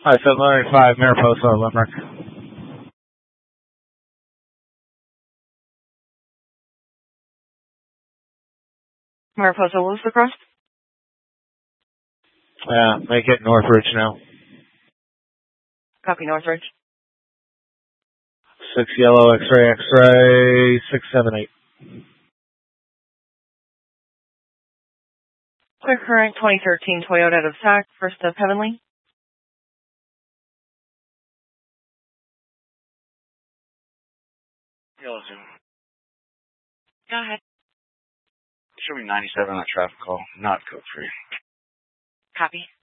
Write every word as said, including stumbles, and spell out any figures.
Hi, seven nine five, Mariposa, Limerick. Mariposa, what was the cross? Yeah, make it Northridge now. Copy, Northridge. Six yellow, X-ray, X-ray, six seven eight. Clear current, twenty thirteen Toyota out of S A C, first of Heavenly. Yellow Zoom. Go ahead. Show me ninety-seven on that traffic call, not code free. Copy.